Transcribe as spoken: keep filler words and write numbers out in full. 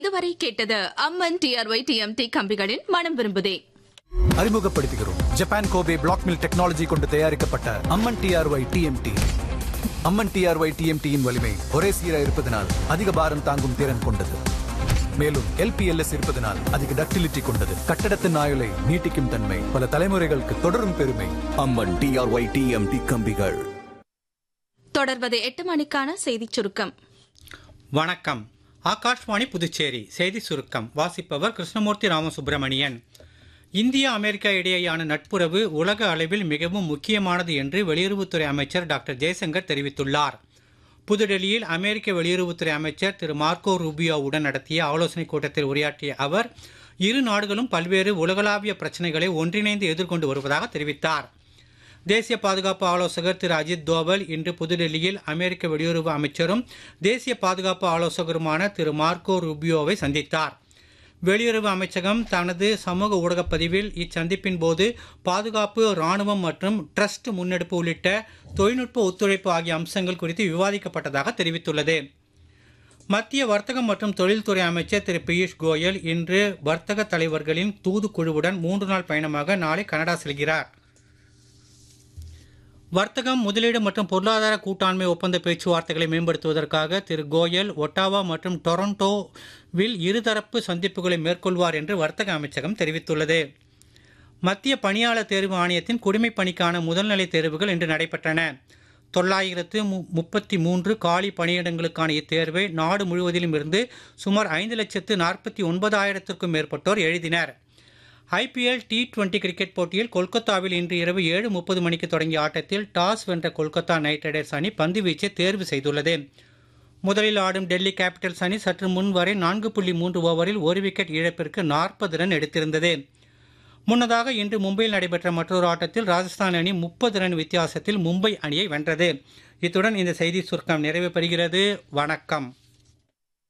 இதுவரை கேட்டது அம்மன் TRY TMT கம்பிகளின் மனம் விரும்புதே. அறிமுகப்படுத்துகிறோம் Japan Kobe black mill technology கொண்டு தயாரிக்கப்பட்ட அம்மன் டிஆர்ஒய் டிஎம்டி. அம்மன் டிஆர்ஒய் டிஎம்டியின் வலிமை ஒரே சீராக இருப்பதனால் அதிக பாரம் தாங்கும் திறன் கொண்டது. மேலும் எல்பிஎல்எஸ் இருப்பதனால் அதிக டக்டிலிட்டி கொண்டது. கட்டடத்தின் ஆயுளை நீட்டிக்கும் தன்மை, பல தலைமுறைகளுக்கு தொடரும் பெருமை. அம்மன் டிஆர்ஒய் டிஎம்டி கம்பிகள். தொடர்வது எட்டு மணிக்கான செய்திச் சுருக்கம். வணக்கம். ஆகாஷ்வாணி புதுச்சேரி செய்தி சுருக்கம் வாசிப்பவர் கிருஷ்ணமூர்த்தி ராமசுப்பிரமணியன். இந்தியா அமெரிக்கா இடையேயான நட்புறவு உலக அளவில் மிகவும் முக்கியமானது என்று வெளியுறவுத்துறை அமைச்சர் டாக்டர் ஜெய்சங்கர் தெரிவித்துள்ளார். புதுடெல்லியில் அமெரிக்க வெளியுறவுத்துறை அமைச்சர் திரு மார்க்கோ ரூபியோவுடன் நடத்திய ஆலோசனைக் கூட்டத்தில் உரையாற்றிய அவர், இரு நாடுகளும் பல்வேறு உலகளாவிய பிரச்சினைகளை ஒன்றிணைந்து எதிர்கொண்டு வருவதாக தெரிவித்தார். தேசிய பாதுகாப்பு ஆலோசகர் திரு அஜித் தோவல் இன்று புதுடெல்லியில் அமெரிக்க வெளியுறவு அமைச்சரும் தேசிய பாதுகாப்பு ஆலோசகருமான திரு மார்க்கோ ரூபியோவை சந்தித்தார். வெளியுறவு அமைச்சகம் தனது சமூக ஊடகப் பதிவில் இச்சந்திப்பின் போது பாதுகாப்பு, ராணுவம் மற்றும் ட்ரஸ்ட் முன்னெடுப்பு உள்ளிட்ட தொழில்நுட்ப ஒத்துழைப்பு ஆகிய அம்சங்கள் குறித்து விவாதிக்கப்பட்டதாக தெரிவித்துள்ளது. மத்திய வர்த்தகம் மற்றும் தொழில்துறை அமைச்சர் திரு பியூஷ் கோயல் இன்று வர்த்தக தலைவர்களின் தூதுக்குழுவுடன் மூன்று நாள் பயணமாக நாளை கனடா செல்கிறார். வர்த்தகம், முதலீடு மற்றும் பொருளாதார கூட்டாண்மை ஒப்பந்த பேச்சுவார்த்தைகளை மேம்படுத்துவதற்காக திரு கோயல் ஒட்டாவா மற்றும் டொரண்டோவில் இருதரப்பு சந்திப்புகளை மேற்கொள்வார் என்று வர்த்தக அமைச்சகம் தெரிவித்துள்ளது. மத்திய பணியாளர் தேர்வு ஆணையத்தின் குடிமைப் பணிக்கான முதல்நிலை தேர்வுகள் இன்று நடைபெற்றன. தொள்ளாயிரத்து முப்பத்தி மூன்று காலி பணியிடங்களுக்கான இத்தேர்வை நாடு முழுவதிலும் இருந்து சுமார் ஐந்து லட்சத்து நாற்பத்தி ஒன்பதாயிரத்திற்கும் மேற்பட்டோர் எழுதினர். ஐபிஎல் டி டுவெண்டி கிரிக்கெட் போட்டியில் கொல்கத்தாவில் இன்று இரவு ஏழு முப்பது மணிக்கு தொடங்கிய ஆட்டத்தில் டாஸ் வென்ற கொல்கத்தா நைட் ரைடர்ஸ் அணி பந்துவீச்சை தேர்வு செய்துள்ளது. முதலில் ஆடும் டெல்லி கேபிட்டல்ஸ் அணி சற்று முன் வரை நான்கு புள்ளி மூன்று ஓவரில் ஒரு விக்கெட் இழப்பிற்கு நாற்பது ரன் எடுத்திருந்தது. முன்னதாக இன்று மும்பையில் நடைபெற்ற மற்றொரு ஆட்டத்தில் ராஜஸ்தான் அணி முப்பது ரன் வித்தியாசத்தில் மும்பை அணியை வென்றது. இத்துடன் இந்த செய்தி சுருக்கம் நிறைவு பெறுகிறது. வணக்கம்.